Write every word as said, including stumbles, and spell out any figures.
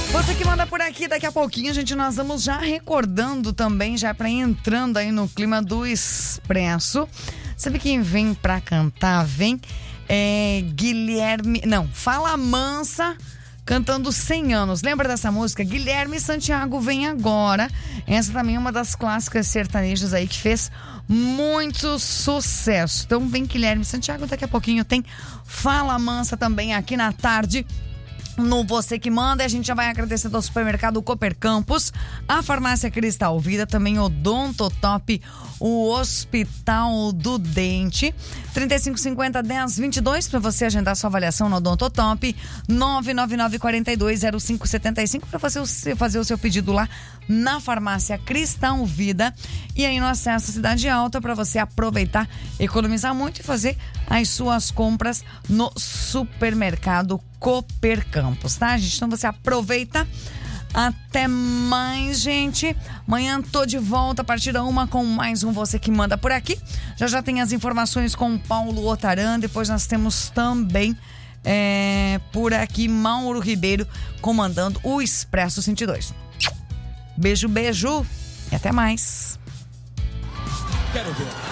Você que manda por aqui, daqui a pouquinho, gente, nós vamos já recordando também, já para entrando aí no clima do Expresso. Sabe quem vem pra cantar? Vem é, Guilherme... Não, Fala Mansa cantando cem anos. Lembra dessa música? Guilherme Santiago vem agora. Essa também é uma das clássicas sertanejas aí que fez muito sucesso. Então vem Guilherme Santiago, daqui a pouquinho tem Fala Mansa também aqui na tarde. No Você Que Manda, a gente já vai agradecendo ao supermercado Cooper Campos, a farmácia Cristal Vida, também o Odontotop, o Hospital do Dente. trinta e cinco cinquenta, dez, vinte e dois para você agendar sua avaliação no Odontotop. nove nove nove, quatro dois, zero cinco sete cinco para você fazer o seu pedido lá na farmácia Cristal Vida. E aí no acesso Cidade Alta para você aproveitar, economizar muito e fazer as suas compras no supermercado Cooper Campos, tá, gente? Então você aproveita. Até mais, gente. Amanhã tô de volta a partir da uma com mais um Você Que Manda por aqui. Já já tem as informações com o Paulo Otaran. Depois nós temos também é, por aqui Mauro Ribeiro comandando o Expresso cento e dois. Beijo, beijo e até mais. Quero ver.